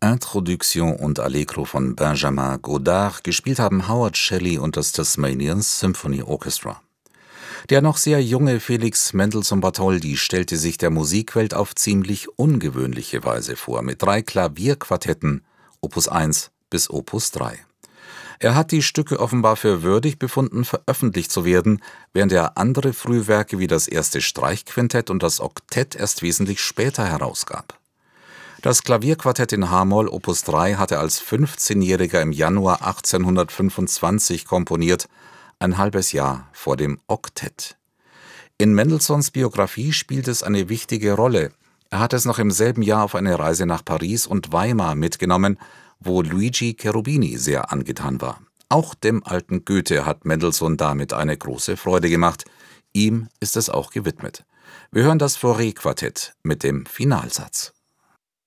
Introduction und Allegro von Benjamin Godard, gespielt haben Howard Shelley und das Tasmanian Symphony Orchestra. Der noch sehr junge Felix Mendelssohn Bartholdy stellte sich der Musikwelt auf ziemlich ungewöhnliche Weise vor, mit 3 Klavierquartetten, Opus 1 bis Opus 3. Er hat die Stücke offenbar für würdig befunden, veröffentlicht zu werden, während er andere Frühwerke wie das erste Streichquintett und das Oktett erst wesentlich später herausgab. Das Klavierquartett in h-Moll Opus 3 hat er als 15-Jähriger im Januar 1825 komponiert, ein halbes Jahr vor dem Oktett. In Mendelssohns Biografie spielt es eine wichtige Rolle. Er hat es noch im selben Jahr auf eine Reise nach Paris und Weimar mitgenommen, wo Luigi Cherubini sehr angetan war. Auch dem alten Goethe hat Mendelssohn damit eine große Freude gemacht. Ihm ist es auch gewidmet. Wir hören das Fauré-Quartett mit dem Finalsatz.